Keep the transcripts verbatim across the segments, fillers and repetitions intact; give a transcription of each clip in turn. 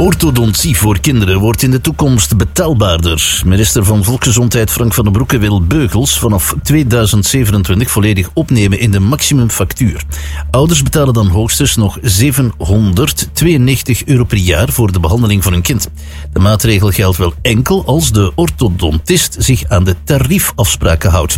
Orthodontie voor kinderen wordt in de toekomst betaalbaarder. Minister van Volksgezondheid Frank van den Broeke wil beugels vanaf tweeduizend zevenentwintig volledig opnemen in de maximumfactuur. Ouders betalen dan hoogstens nog zevenhonderdtweeënnegentig euro per jaar voor de behandeling van hun kind. De maatregel geldt wel enkel als de orthodontist zich aan de tariefafspraken houdt.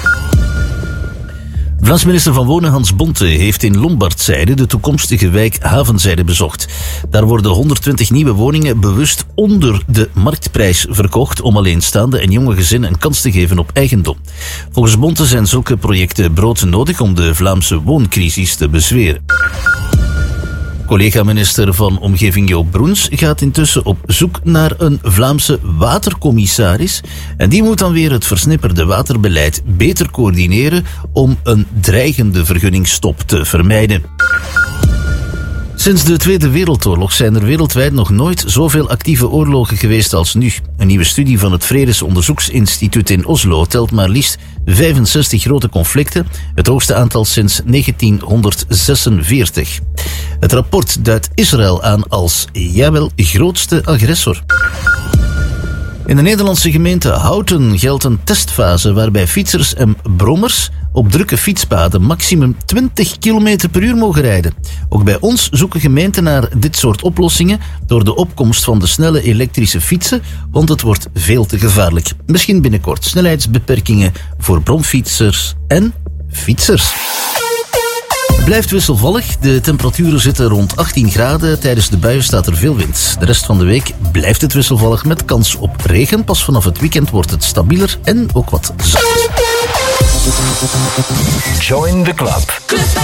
Vlaams minister van Wonen Hans Bonte heeft in Lombardzijde de toekomstige wijk Havenzijde bezocht. Daar worden honderdtwintig nieuwe woningen bewust onder de marktprijs verkocht om alleenstaande en jonge gezinnen een kans te geven op eigendom. Volgens Bonte zijn zulke projecten broodnodig om de Vlaamse wooncrisis te bezweren. Collega-minister van Omgeving Joop Broens gaat intussen op zoek naar een Vlaamse watercommissaris. En die moet dan weer het versnipperde waterbeleid beter coördineren om een dreigende vergunningsstop te vermijden. Sinds de Tweede Wereldoorlog zijn er wereldwijd nog nooit zoveel actieve oorlogen geweest als nu. Een nieuwe studie van het Vredesonderzoeksinstituut in Oslo telt maar liefst vijfenzestig grote conflicten, het hoogste aantal sinds negentienhonderdzesenveertig. Het rapport duidt Israël aan als, jawel, grootste agressor. In de Nederlandse gemeente Houten geldt een testfase waarbij fietsers en brommers op drukke fietspaden maximum twintig kilometer per uur mogen rijden. Ook bij ons zoeken gemeenten naar dit soort oplossingen door de opkomst van de snelle elektrische fietsen, want het wordt veel te gevaarlijk. Misschien binnenkort snelheidsbeperkingen voor bromfietsers en fietsers. Het blijft wisselvallig. De temperaturen zitten rond achttien graden. Tijdens de buien staat er veel wind. De rest van de week blijft het wisselvallig met kans op regen. Pas vanaf het weekend wordt het stabieler en ook wat zachter. Join the club.